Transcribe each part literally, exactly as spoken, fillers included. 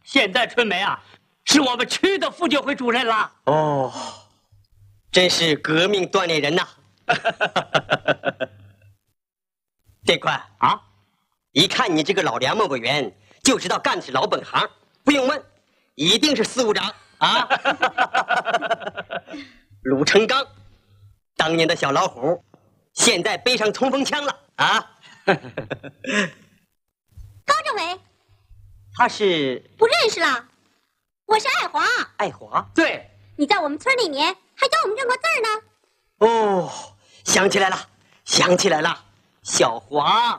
现在春梅啊，是我们区的妇救会主任了。 哦，真是革命锻炼人呐！这块啊， 一看你这个老梁木委员，就知道干的是老本行，不用问，一定是司务长啊。鲁成刚，当年的小老虎，现在背上冲锋枪了啊！ 高政委， 他是不认识了，我是爱华。 爱华， 对， 你在我们村里面还教我们认过字儿呢。 哦，想起来了，想起来了，小华。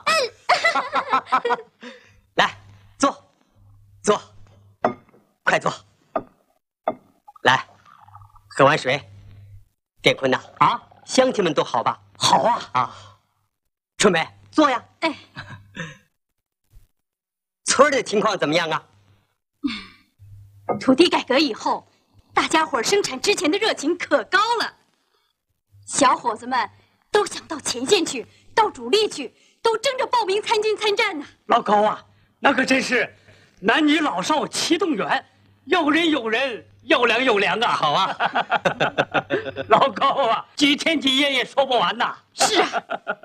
来，坐，坐，快坐。来，喝完水。建坤呐， 啊， 乡亲们都好吧？ 好啊啊，春梅，坐呀。 哎， 村里的情况怎么样啊？ 土地改革以后，大家伙生产之前的热情可高了，小伙子们都想到前线去，到主力去，都争着报名参军参战呢。 老高啊，那可真是男女老少齐动员，要人有人，要粮有粮啊！ 好啊， 老高啊，几天几夜也说不完呐。 是啊，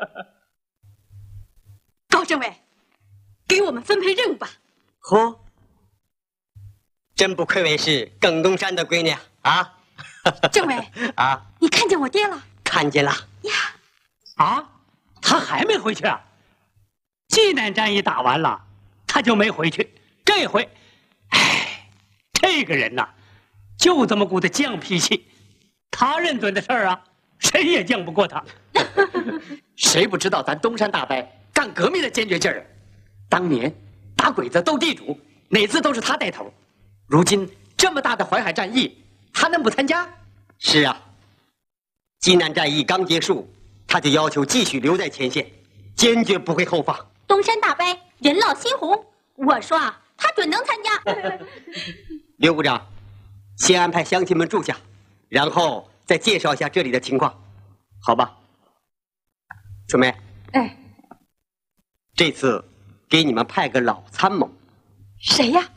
高政委，给我们分配任务吧。 嚯，真不愧为是耿东山的闺女啊！ 政委啊， 你看见我爹了？ 看见了呀。 啊，他还没回去啊？济南战役打完了，他就没回去。这回，哎，这个人呐、啊，就这么股子犟脾气。他认准的事儿啊，谁也犟不过他。 谁不知道咱东山大伯干革命的坚决劲儿？当年打鬼子斗地主，哪次都是他带头。如今这么大的淮海战役，他能不参加？ 是啊，济南战役刚结束，他就要求继续留在前线，坚决不会后放。 东山大伯人老心红，我说啊，他准能参加。 刘部长，先安排乡亲们住下，然后再介绍一下这里的情况，好吧？春梅， 哎， 这次给你们派个老参谋。 谁呀？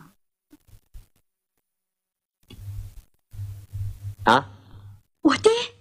啊？ 我爹。